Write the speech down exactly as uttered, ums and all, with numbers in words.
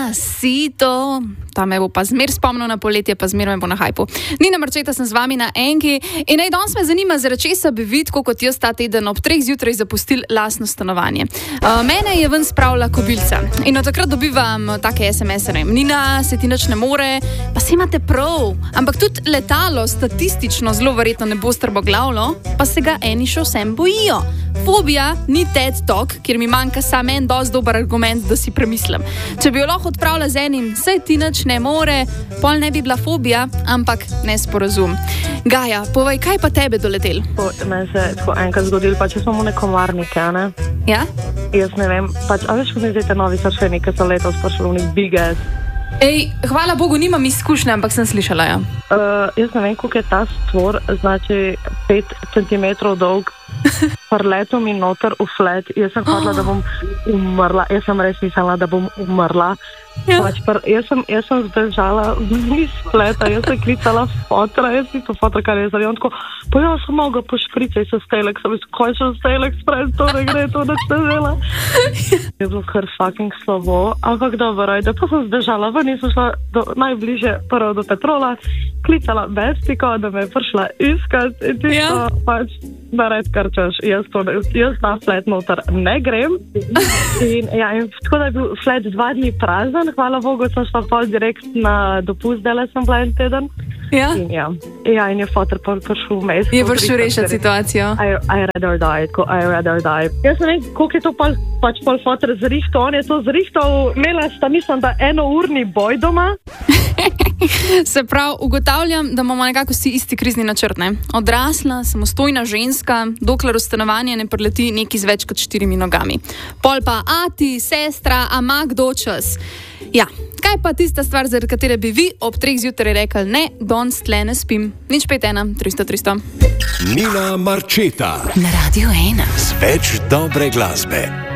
Nina, sito. Ta me bo pa zmer spomnil na poletje, pa zmer me bo na hajpu. Nina Marčeta, sem z vami na Enki. In naj danes me zanima, zaradi česa bi vi, tako kot jaz ta teden ob treh zjutraj zapustili lastno stanovanje. Uh, mene je ven spravila kobilca. In od takrat dobivam take es em ese. Nina, se ti nič ne more, pa se imate prav. Ampak tudi letalo statistično zelo verjetno ne bo strmoglavilo, pa se ga eni še vsem bojijo. Fobija ni TED Talk, kjer mi manjka sam en dosti dober argument, da si premislim. Če bi jo lahko odpravila z enim, saj ti nič ne more, pol ne bi bila fobija, ampak nesporazum. Gaja, povej, kaj pa tebe doletel? Meni se je tako enkrat zgodilo, pa če smo v nekom varnike, ne? Ja? Jaz ne vem, pač, a veš, ko mi zdaj te novi sršeni, ki so letos prišli v njih big ass. Ej, hvala Bogu, nimam izkušnje, ampak sem slišala, ja. Uh, jaz ne vem, koliko je ta stvor, znači pet centimetrov dolg, prleto mi noter v flet, jaz sem hodila, da bom umrla, jaz sem res mislila, da bom umrla. Ja. Pač pr, jaz, sem, jaz sem zdržala iz fleta, jaz sem klicala fotra, jaz nisem fotra, kar je zdaj, on tako, pa jaz sem mogla pošpricati se stelek, sem jaz kaj še stelek spred, to ne gre, to neč ne vela. Je bilo kar fucking slabo, ampak dobro, da pa sem zdržala, pa nisem šla do, najbliže prvo do Petrola, klicala Bestiko, da me je prišla iskat in ti ja. To pač nared kar češ, jaz, to, jaz na flet noter ne grem. In, ja, in tako da je bil flet dva dni prazen, hvala Bogu, sem šla pol direkt na dopust, dela sem bila en teden. Ja? In, ja. ja, in je foter prišel vmes. Je prišel rešiti situacijo. I, I rather die, ko, I rather die. Jaz ne vem, koliko je to pol, pač pol foter zrihtal, on je to zrihtal, imela sta, mislim, da enourni boj doma. Se pravi, ugotavljam, da imamo nekako vsi isti krizni načrt, ne? Odrasla, samostojna ženska, dokler v stanovanje ne prileti neki z več kot štirimi nogami. Pol pa ati, sestra, a ima kdo čas. Ja, kaj pa tista stvar, zaradi katere bi vi ob treh zjutraj rekli, ne, danes tle ne spim. Nič pet ena, tristo tristo. Nina Marčeta na Radio ena. Z več dobre glasbe.